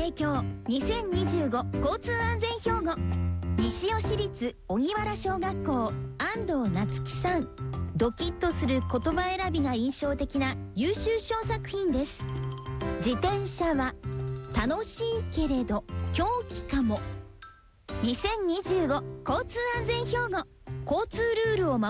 提供2025交通安全標語、西尾市立荻原小学校安藤夏樹さん。ドキッとする言葉選びが印象的な優秀賞作品です。自転車は楽しいけれど狂気かも。2025交通安全標語、交通ルールを守